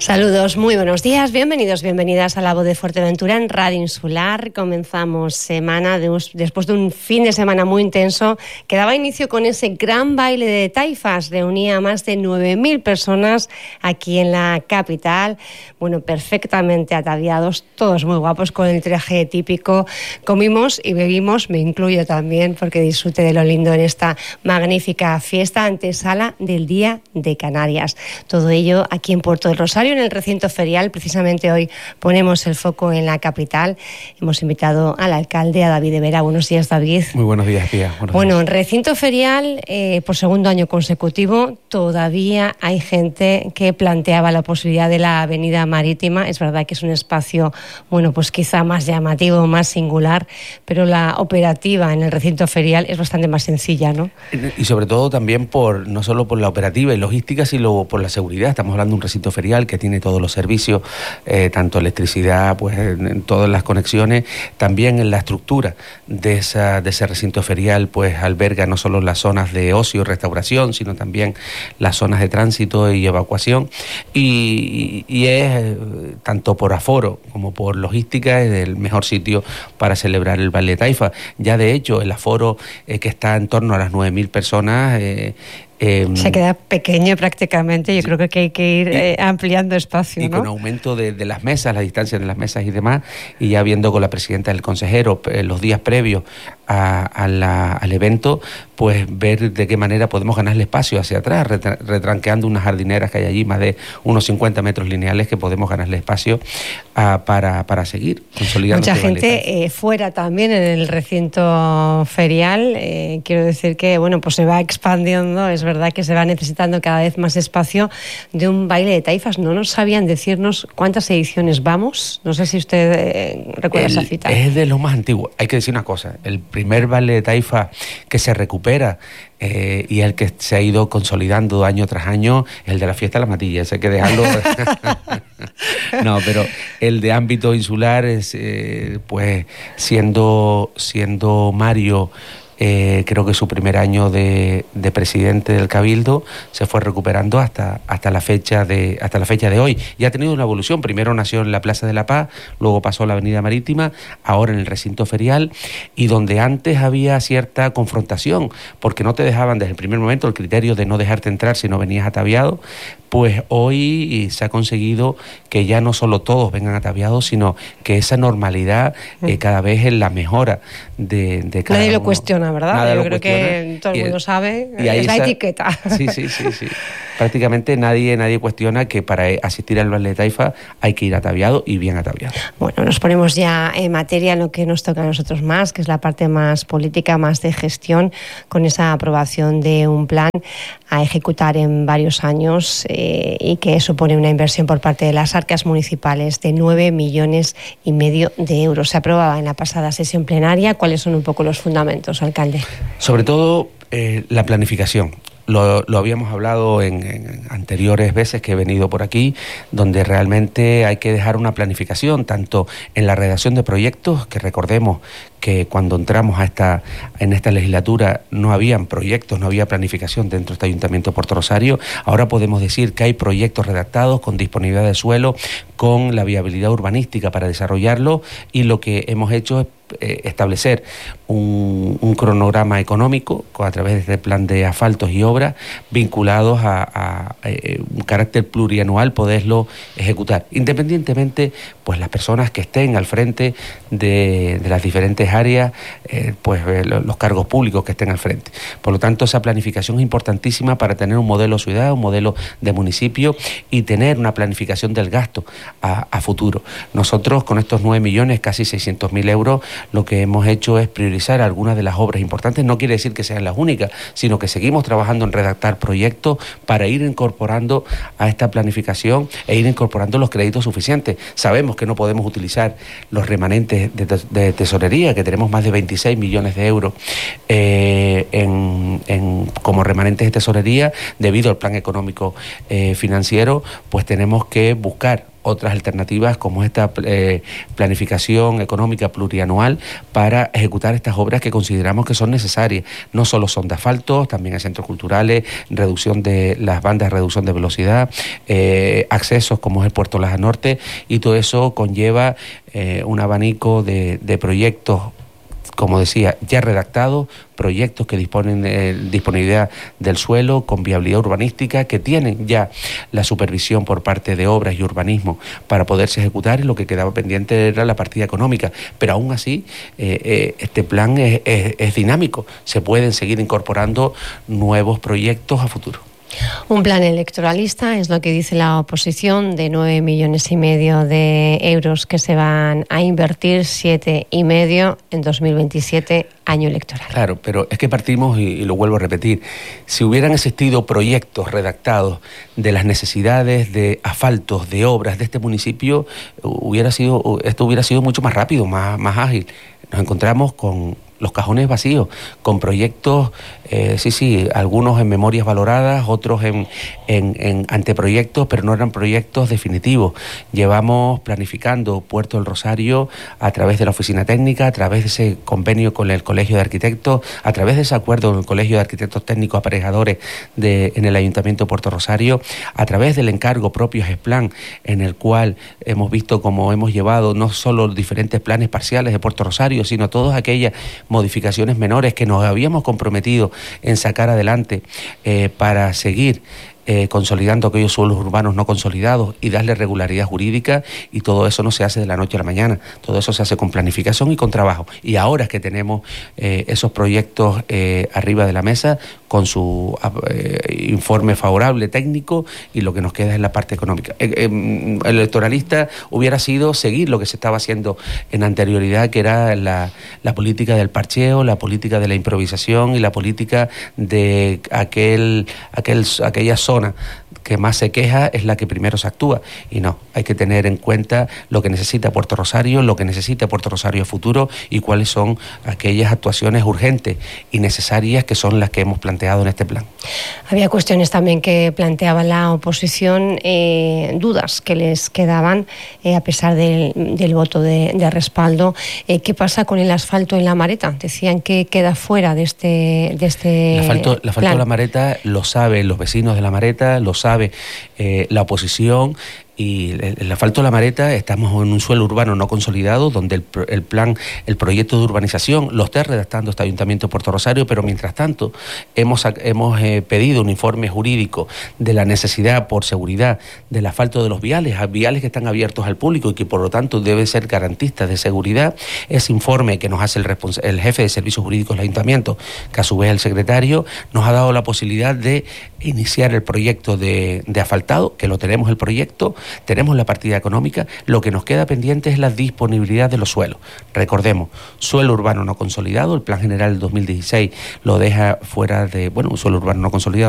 Saludos, muy buenos días, bienvenidos, bienvenidas a La Voz de Fuerteventura en Radio Insular. Comenzamos semana después de un fin de semana muy intenso que daba inicio con ese gran baile de taifas. Reunía a más de 9.000 personas aquí en la capital, bueno, perfectamente ataviados, todos muy guapos con el traje típico. Comimos y bebimos, me incluyo también, porque disfruté de lo lindo en esta magnífica fiesta antesala del Día de Canarias. Todo ello aquí en Puerto del Rosario, en el recinto ferial. Precisamente hoy ponemos el foco en la capital. Hemos invitado al alcalde, a David de Vera. Buenos días, David. Muy buenos días, Pía. Bueno, en recinto ferial, por segundo año consecutivo, todavía hay gente que planteaba la posibilidad de la avenida marítima. Es verdad que es un espacio, bueno, pues quizá más llamativo, más singular, pero la operativa en el recinto ferial es bastante más sencilla, ¿no? Y sobre todo también no solo por la operativa y logística, sino por la seguridad. Estamos hablando de un recinto ferial que tiene todos los servicios, tanto electricidad, pues en todas las conexiones, también en la estructura de ese recinto ferial, pues alberga no solo las zonas de ocio y restauración, sino también las zonas de tránsito y evacuación, y es, tanto por aforo como por logística, es el mejor sitio para celebrar el baile de taifa. Ya de hecho el aforo, que está en torno a las 9.000 personas, se queda pequeño prácticamente. Yo creo que hay que ir ampliando espacio, y ¿no? con aumento de las mesas, la distancia de las mesas y demás, y ya viendo con la presidenta del consejero los días previos al evento, pues ver de qué manera podemos ganarle espacio hacia atrás, retranqueando unas jardineras que hay allí, más de unos 50 metros lineales, que podemos ganarle espacio para seguir consolidando. Mucha gente fuera también en el recinto ferial. Quiero decir que, bueno, pues se va expandiendo. Es verdad que se va necesitando cada vez más espacio de un baile de taifas. No nos sabían decirnos cuántas ediciones vamos. No sé si usted recuerda esa cita. Es de lo más antiguo. Hay que decir una cosa: el primer baile de taifa que se recupera y el que se ha ido consolidando año tras año, el de la fiesta de la matilla. Ese hay que dejarlo. No, pero el de ámbito insular es, pues siendo Mario, creo que su primer año de presidente del Cabildo, se fue recuperando hasta la fecha de hoy, y ha tenido una evolución. Primero nació en la Plaza de la Paz, luego pasó a la Avenida Marítima, ahora en el recinto ferial, y donde antes había cierta confrontación porque no te dejaban desde el primer momento, el criterio de no dejarte entrar si no venías ataviado, pues hoy se ha conseguido que ya no solo todos vengan ataviados, sino que esa normalidad cada vez es la mejora de cada Nadie uno. lo cuestiona, ¿verdad? Nada yo lo creo cuestiona, que todo el mundo sabe, y ahí es la etiqueta. Sí. Prácticamente nadie cuestiona que para asistir al baile de taifa hay que ir ataviado, y bien ataviado. Bueno, nos ponemos ya en materia, en lo que nos toca a nosotros más, que es la parte más política, más de gestión, con esa aprobación de un plan a ejecutar en varios años y que supone una inversión por parte de las arcas municipales de 9,5 millones de euros. Se aprobaba en la pasada sesión plenaria. ¿Cuáles son un poco los fundamentos, alcalde? Sobre todo la planificación. Lo habíamos hablado en anteriores veces que he venido por aquí, donde realmente hay que dejar una planificación, tanto en la redacción de proyectos, que recordemos que cuando entramos en esta legislatura no habían proyectos, no había planificación dentro de este Ayuntamiento de Puerto Rosario. Ahora podemos decir que hay proyectos redactados con disponibilidad de suelo, con la viabilidad urbanística para desarrollarlo, y lo que hemos hecho es establecer un cronograma económico a través de este plan de asfaltos y obras vinculados a un carácter plurianual, poderlo ejecutar, independientemente pues las personas que estén al frente de las diferentes áreas, los cargos públicos que estén al frente. Por lo tanto, esa planificación es importantísima para tener un modelo ciudad, un modelo de municipio, y tener una planificación del gasto a futuro. Nosotros, con estos 9 millones, casi 600.000 euros, lo que hemos hecho es priorizar algunas de las obras importantes. No quiere decir que sean las únicas, sino que seguimos trabajando en redactar proyectos para ir incorporando a esta planificación e ir incorporando los créditos suficientes. Sabemos que no podemos utilizar los remanentes de tesorería, que tenemos más de 26 millones de euros como remanentes de tesorería, debido al plan económico financiero. Pues tenemos que buscar otras alternativas como esta planificación económica plurianual para ejecutar estas obras que consideramos que son necesarias. No solo son de asfalto, también hay centros culturales, reducción de las bandas, reducción de velocidad, accesos como es el Puerto Laja Norte, y todo eso conlleva un abanico de proyectos, como decía, ya redactados, proyectos que disponen de disponibilidad del suelo, con viabilidad urbanística, que tienen ya la supervisión por parte de Obras y Urbanismo para poderse ejecutar, y lo que quedaba pendiente era la partida económica. Pero aún así, este plan es dinámico, se pueden seguir incorporando nuevos proyectos a futuro. Un plan electoralista es lo que dice la oposición, de 9,5 millones de euros que se van a invertir, 7,5 en 2027, año electoral. Claro, pero es que partimos, y lo vuelvo a repetir, si hubieran existido proyectos redactados de las necesidades de asfaltos, de obras de este municipio, esto hubiera sido mucho más rápido, más ágil. Nos encontramos con los cajones vacíos, con proyectos, algunos en memorias valoradas, otros en anteproyectos, pero no eran proyectos definitivos. Llevamos planificando Puerto del Rosario a través de la oficina técnica, a través de ese convenio con el Colegio de Arquitectos, a través de ese acuerdo con el Colegio de Arquitectos Técnicos Aparejadores en el Ayuntamiento de Puerto Rosario, a través del encargo propio GESPLAN, en el cual hemos visto cómo hemos llevado no solo diferentes planes parciales de Puerto Rosario, sino todas aquellas modificaciones menores que nos habíamos comprometido en sacar adelante para seguir consolidando aquellos suelos urbanos no consolidados y darle regularidad jurídica, y todo eso no se hace de la noche a la mañana, todo eso se hace con planificación y con trabajo. Y ahora es que tenemos esos proyectos arriba de la mesa con su informe favorable técnico, y lo que nos queda es la parte económica. El electoralista hubiera sido seguir lo que se estaba haciendo en anterioridad, que era la política del parcheo, la política de la improvisación y la política de aquella zona que más se queja es la que primero se actúa, y no, hay que tener en cuenta lo que necesita Puerto Rosario, lo que necesita Puerto Rosario a futuro, y cuáles son aquellas actuaciones urgentes y necesarias que son las que hemos planteado en este plan. Había cuestiones también que planteaba la oposición, dudas que les quedaban a pesar del voto de respaldo. ¿Qué pasa con el asfalto en La Mareta? Decían que queda fuera de este El asfalto de La Mareta lo saben los vecinos de La Mareta, lo sabe la oposición. Y el asfalto de La Mareta, estamos en un suelo urbano no consolidado, donde el proyecto de urbanización lo está redactando este Ayuntamiento de Puerto Rosario, pero mientras tanto hemos pedido un informe jurídico de la necesidad por seguridad del asfalto de los viales que están abiertos al público y que por lo tanto deben ser garantistas de seguridad. Ese informe que nos hace el jefe de servicios jurídicos del Ayuntamiento, que a su vez el secretario, nos ha dado la posibilidad de iniciar el proyecto de asfaltado, que lo tenemos el proyecto, tenemos la partida económica, lo que nos queda pendiente es la disponibilidad de los suelos. Recordemos, suelo urbano no consolidado, el Plan General del 2016 lo deja fuera de, un suelo urbano no consolidado